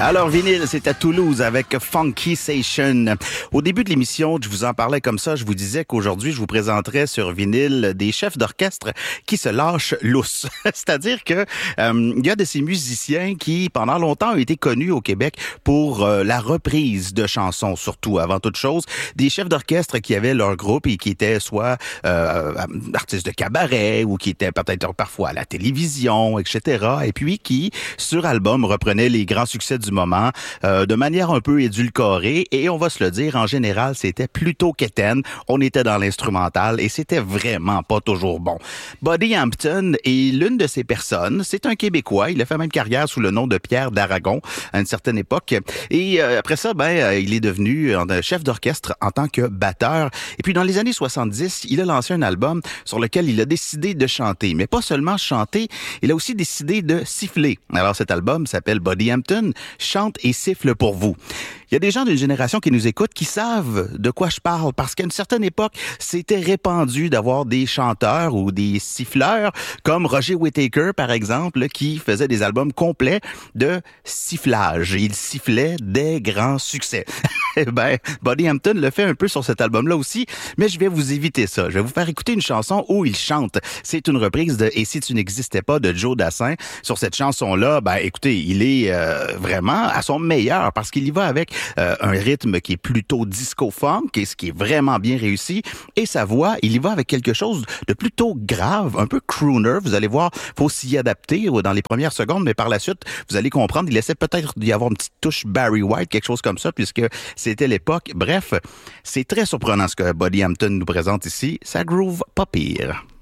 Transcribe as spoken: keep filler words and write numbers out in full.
Alors, Vinyle, c'est à Toulouse avec Funky Station. Au début de l'émission, je vous en parlais comme ça. Je vous disais qu'aujourd'hui, je vous présenterais sur Vinyle des chefs d'orchestre qui se lâchent lousse. C'est-à-dire que euh, il y a de ces musiciens qui, pendant longtemps, ont été connus au Québec pour euh, la reprise de chansons, surtout, avant toute chose. Des chefs d'orchestre qui avaient leur groupe et qui étaient soit euh, artistes de cabaret ou qui étaient peut-être parfois à la télévision, et cetera. Et puis qui, sur album, reprenaient les grands succès du moment euh, de manière un peu édulcorée. Et on va se le dire, en général, c'était plutôt quétaine. On était dans l'instrumental et c'était vraiment pas toujours bon. Buddy Hampton est l'une de ces personnes. C'est un Québécois. Il a fait même carrière sous le nom de Pierre d'Aragon à une certaine époque. Et euh, après ça, ben, euh, il est devenu euh, chef d'orchestre en tant que batteur. Et puis dans les années soixante-dix, il a lancé un album sur lequel il a décidé de chanter. Mais pas seulement chanter, il a aussi décidé de siffler. Alors cet album s'appelle Buddy Hampton, chante et siffle pour vous. Il y a des gens d'une génération qui nous écoutent qui savent de quoi je parle parce qu'à une certaine époque, c'était répandu d'avoir des chanteurs ou des siffleurs comme Roger Whittaker, par exemple, qui faisait des albums complets de sifflage. Il sifflait des grands succès. Eh ben, Buddy Hampton le fait un peu sur cet album-là aussi, mais je vais vous éviter ça. Je vais vous faire écouter une chanson où il chante. C'est une reprise de « Et si tu n'existais pas » de Joe Dassin. Sur cette chanson-là, ben écoutez, il est euh, vraiment à son meilleur parce qu'il y va avec euh, un rythme qui est plutôt disco-funk, et ce qui est vraiment bien réussi. Et sa voix, il y va avec quelque chose de plutôt grave, un peu crooner. Vous allez voir, faut s'y adapter dans les premières secondes, mais par la suite, vous allez comprendre, il essaie peut-être d'y avoir une petite touche Barry White, quelque chose comme ça, puisque c'était l'époque. Bref, c'est très surprenant ce que Buddy Hampton nous présente ici. Ça groove pas pire.